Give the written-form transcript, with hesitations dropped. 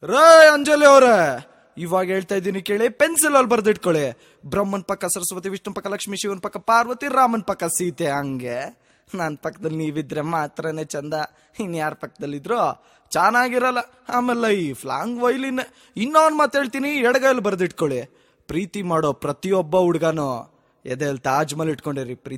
ರೇ ಅಂಜಲಿ ಅವ್ರೆ, ಇವಾಗ ಹೇಳ್ತಾ ಇದ್ದೀನಿ ಕೇಳಿ, ಪೆನ್ಸಿಲ್ ಅಲ್ಲಿ ಬರ್ದಿಟ್ಕೊಳ್ಳಿ. ಬ್ರಹ್ಮನ್ ಪಕ್ಕ ಸರಸ್ವತಿ, ವಿಷ್ಣು ಪಕ್ಕ ಲಕ್ಷ್ಮಿ, ಶಿವನ್ ಪಕ್ಕ ಪಾರ್ವತಿ, ರಾಮನ್ ಪಕ್ಕ ಸೀತೆ. ಹಂಗೆ ನನ್ನ ಪಕ್ಕದಲ್ಲಿ ನೀವಿದ್ರೆ ಮಾತ್ರನೇ ಚಂದ, ಇನ್ಯಾರ ಪಕ್ಕದಲ್ಲಿದ್ರು ಚೆನ್ನಾಗಿರಲ್ಲ. ಆಮೇಲೆ ಈ ಫ್ಲಾಂಗ್ ವೈಲಿನ್ ಇನ್ನೊಂದು ಮಾತು ಹೇಳ್ತೀನಿ, ಎಡಗೈಲಿ ಬರ್ದಿಟ್ಕೊಳ್ಳಿ. ಪ್ರೀತಿ ಮಾಡೋ ಪ್ರತಿಯೊಬ್ಬ ಹುಡುಗನೂ ಎದೆಯಲ್ಲಿ ತಾಜ್ ಮಹಲ್ ಇಟ್ಕೊಂಡಿರಿ.